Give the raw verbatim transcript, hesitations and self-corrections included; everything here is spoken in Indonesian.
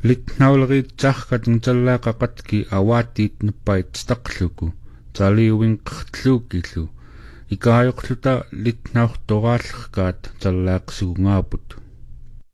litnauleriitsarkat ngtallaaqaqatki awaatiit nuppait staqluku taliuinqertluukillu ikaayoqluta litnaurtoraallerkaat tallaaqsugungaaput